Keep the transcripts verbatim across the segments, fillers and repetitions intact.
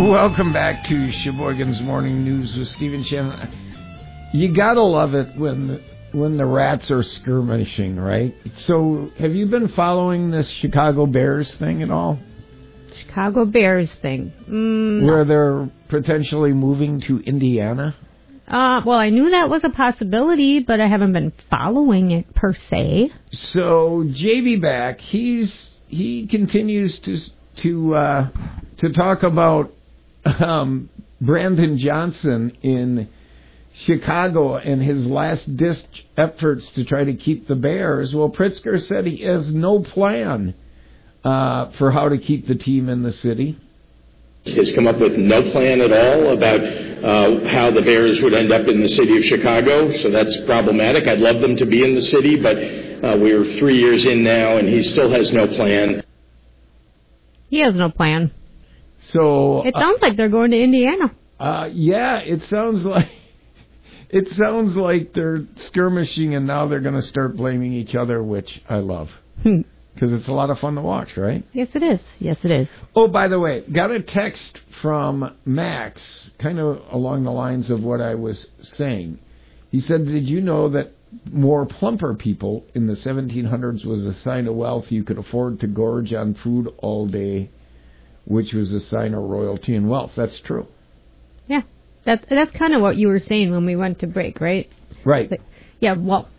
Welcome back to Sheboygan's Morning News with Stephen Shannon. You gotta love it when when the rats are skirmishing, right? So, have you been following this Chicago Bears thing at all? Chicago Bears thing. Mm, Where they're potentially moving to Indiana? Uh, well, I knew that was a possibility, but I haven't been following it per se. So, J B back, he's he continues to to uh, to talk about um, Brandon Johnson in Chicago and his last-ditch efforts to try to keep the Bears. Well, Pritzker said he has no plan uh, for how to keep the team in the city. Has come up with no plan at all about uh, how the Bears would end up in the city of Chicago, so that's problematic. I'd love them to be in the city, but uh, we're three years in now, and he still has no plan. He has no plan. So it sounds uh, like they're going to Indiana. Uh, yeah, it sounds like it sounds like they're skirmishing, and now they're going to start blaming each other, which I love. Because it's a lot of fun to watch, right? Yes, it is. Yes, it is. Oh, by the way, got a text from Max, kind of along the lines of what I was saying. He said, did you know that more plumper people in the seventeen hundreds was a sign of wealth? You could afford to gorge on food all day, which was a sign of royalty and wealth. That's true. Yeah. That's, that's kind of what you were saying when we went to break, right? Right. Like, yeah, well...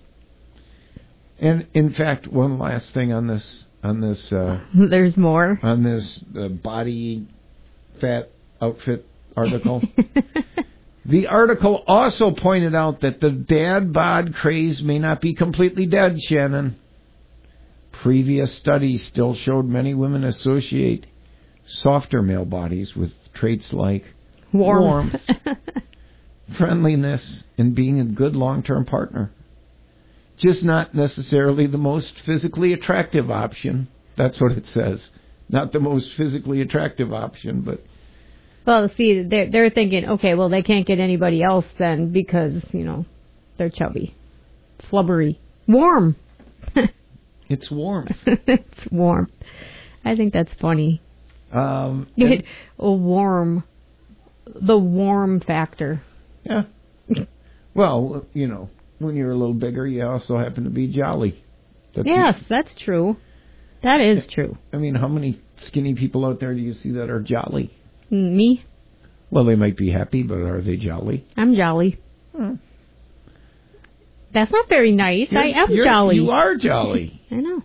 And in fact, one last thing on this, on this, uh, there's more on this uh, body fat outfit article. The article also pointed out that the dad bod craze may not be completely dead, Shannon. Previous studies still showed many women associate softer male bodies with traits like warmth, warmth friendliness, and being a good long-term partner. Just not necessarily the most physically attractive option. That's what it says. Not the most physically attractive option, but... Well, see, they're, they're thinking, okay, well, they can't get anybody else then because, you know, they're chubby, flubbery, warm. It's warm. It's warm. I think that's funny. Um, and, a warm, the warm factor. Yeah. Well, you know... When you're a little bigger, you also happen to be jolly. That's yes, a, that's true. That is true. I mean, how many skinny people out there do you see that are jolly? Me. Well, they might be happy, but are they jolly? I'm jolly. Hmm. That's not very nice. You're, I am you're, jolly. You are jolly. I know.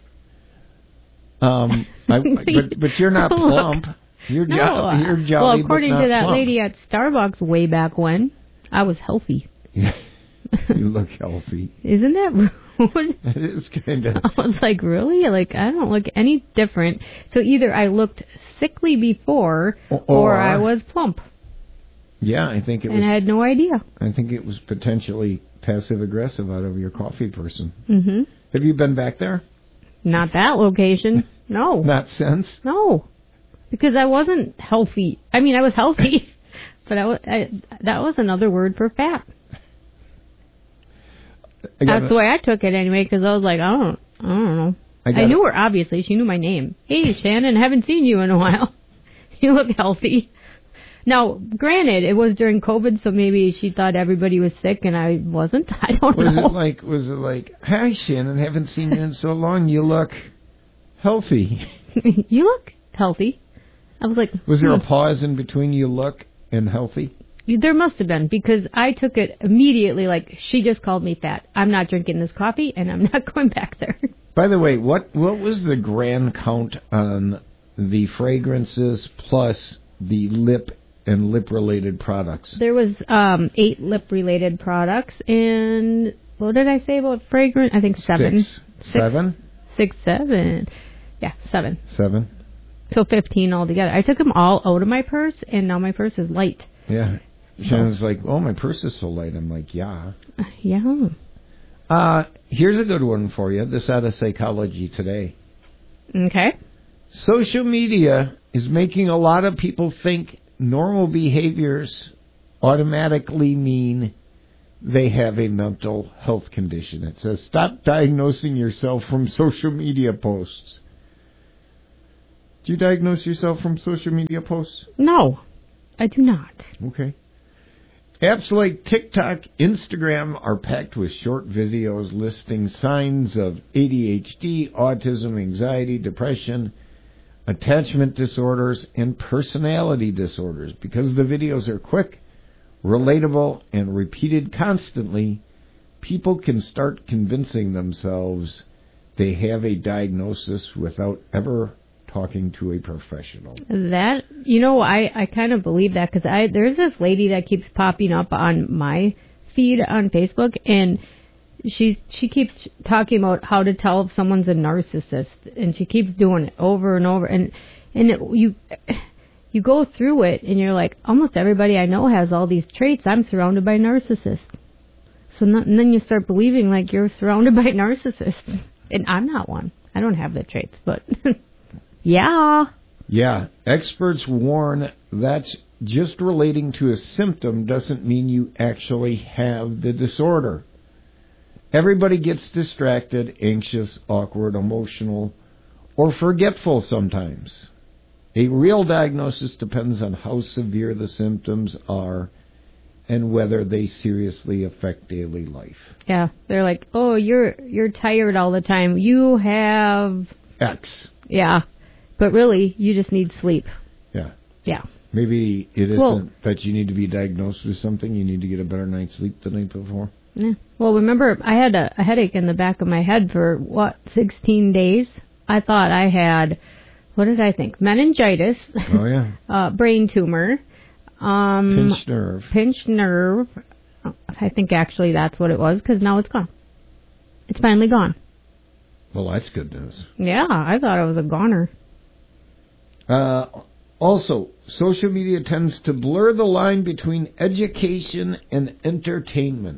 Um, I, but but you're not plump. You're, no, jo- you're jolly. Well, according but not to that plump. lady at Starbucks way back when, I was healthy. You look healthy. Isn't that rude? It is kind of. I was like, really? Like, I don't look any different. So either I looked sickly before, or, or I was plump. Yeah, I think it and was. And I had no idea. I think it was potentially passive-aggressive out of your coffee person. Mm-hmm. Have you been back there? Not that location. No. Not since? No. Because I wasn't healthy. I mean, I was healthy, but I, was, I, that was another word for fat. That's the way I took it anyway, because I was like, I don't, I don't know. I, I knew her, obviously. She knew my name. Hey, Shannon, haven't seen you in a while. You look healthy. Now, granted, it was during COVID, so maybe she thought everybody was sick and I wasn't. I don't was know. Was it like, was it like, hi, Shannon, haven't seen you in so long. You look healthy. You look healthy. I was like, was there hmm. a pause in between you look and healthy? There must have been, because I took it immediately like, she just called me fat. I'm not drinking this coffee, and I'm not going back there. By the way, what what was the grand count on the fragrances plus the lip and lip-related products? There was um, eight lip-related products, and what did I say about fragrance? I think seven. Six. Six. Seven? Six, seven. Yeah, seven. Seven. So fifteen altogether. I took them all out of my purse, and now my purse is light. Yeah. Shannon's like, oh, my purse is so light. I'm like, yeah. Yeah. Uh, here's a good one for you. This out of Psychology Today. Okay. Social media is making a lot of people think normal behaviors automatically mean they have a mental health condition. It says, stop diagnosing yourself from social media posts. Do you diagnose yourself from social media posts? No, I do not. Okay. Apps like TikTok, Instagram are packed with short videos listing signs of A D H D, autism, anxiety, depression, attachment disorders, and personality disorders. Because the videos are quick, relatable, and repeated constantly, people can start convincing themselves they have a diagnosis without ever talking to a professional. That, you know, I, I kind of believe that because I there's this lady that keeps popping up on my feed on Facebook, and she's she keeps talking about how to tell if someone's a narcissist, and she keeps doing it over and over, and and it, you you go through it, and you're like, almost everybody I know has all these traits. I'm surrounded by narcissists. So not, and then you start believing like you're surrounded by narcissists, and I'm not one. I don't have the traits, but. Yeah. Yeah. Experts warn that just relating to a symptom doesn't mean you actually have the disorder. Everybody gets distracted, anxious, awkward, emotional, or forgetful sometimes. A real diagnosis depends on how severe the symptoms are and whether they seriously affect daily life. Yeah. They're like, oh, you're you're tired all the time. You have X. Yeah. But really, you just need sleep. Yeah. Yeah. Maybe it isn't well, that you need to be diagnosed with something. You need to get a better night's sleep the night before. Yeah. Well, remember, I had a, a headache in the back of my head for, what, sixteen days? I thought I had, what did I think? Meningitis. Oh, yeah. uh, brain tumor. Um, pinched nerve. Pinched nerve. I think actually that's what it was, because now it's gone. It's finally gone. Well, that's good news. Yeah, I thought it was a goner. Uh, also, social media tends to blur the line between education and entertainment.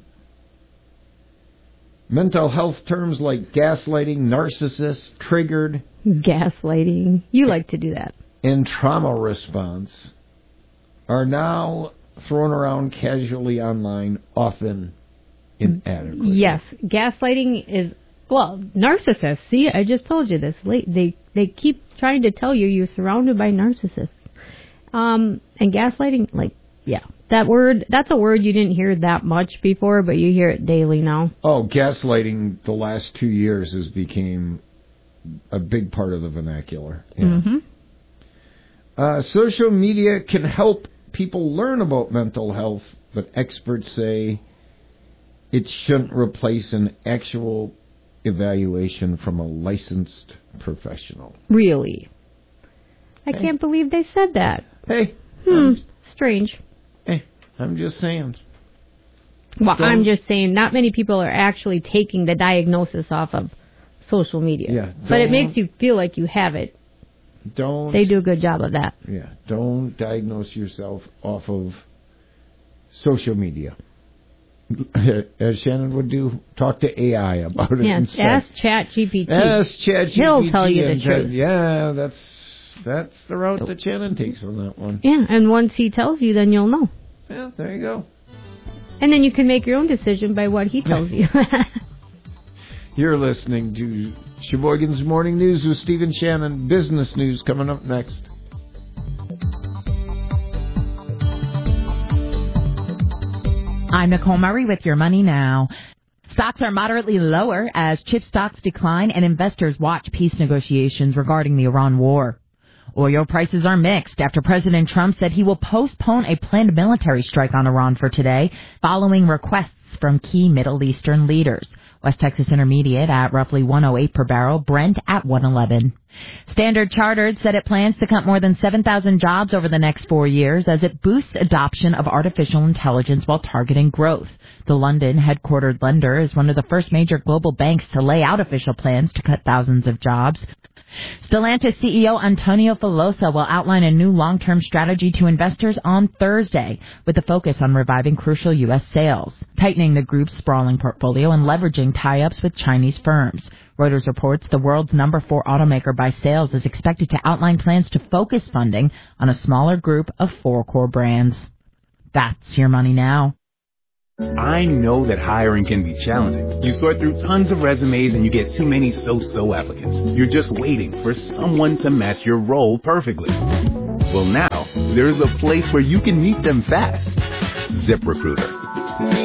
Mental health terms like gaslighting, narcissist, triggered. Gaslighting. You like to do that. And trauma response are now thrown around casually online, often inadequately. Yes, gaslighting is, well, narcissists. See, I just told you this. They they keep trying to tell you you're surrounded by narcissists. Um, and gaslighting, like, yeah, that word, that's a word you didn't hear that much before, but you hear it daily now. Oh, gaslighting the last two years has become a big part of the vernacular. Yeah. Mm-hmm. Uh, social media can help people learn about mental health, but experts say it shouldn't replace an actual evaluation from a licensed professional. Really? I hey. can't believe they said that. Hey. Hmm. I'm, Strange. Hey, I'm just saying. Well, Don't, I'm just saying not many people are actually taking the diagnosis off of social media. Yeah. But it makes you feel like you have it. Don't. They do a good job of that. Yeah. Don't diagnose yourself off of social media. As Shannon would do, talk to A I about it. Yeah, instead. ask ChatGPT. Ask ChatGPT. He'll tell you the truth. Yeah, that's that's the route that Shannon takes on that one. Yeah, and once he tells you, then you'll know. Yeah, there you go. And then you can make your own decision by what he tells you. You're listening to Sheboygan's Morning News with Stephen Shannon. Business news coming up next. I'm Nicole Murray with Your Money Now. Stocks are moderately lower as chip stocks decline and investors watch peace negotiations regarding the Iran war. Oil prices are mixed after President Trump said he will postpone a planned military strike on Iran for today, following requests from key Middle Eastern leaders. West Texas Intermediate at roughly one oh eight per barrel, Brent at one eleven. Standard Chartered said it plans to cut more than seven thousand jobs over the next four years as it boosts adoption of artificial intelligence while targeting growth. The London-headquartered lender is one of the first major global banks to lay out official plans to cut thousands of jobs. Stellantis C E O Antonio Filosa will outline a new long-term strategy to investors on Thursday, with a focus on reviving crucial U S sales, tightening the group's sprawling portfolio, and leveraging tie-ups with Chinese firms. Reuters reports the world's number four automaker by sales is expected to outline plans to focus funding on a smaller group of four core brands. That's Your Money Now. I know that hiring can be challenging. You sort through tons of resumes and you get too many so-so applicants. You're just waiting for someone to match your role perfectly. Well, now, there's a place where you can meet them fast. ZipRecruiter.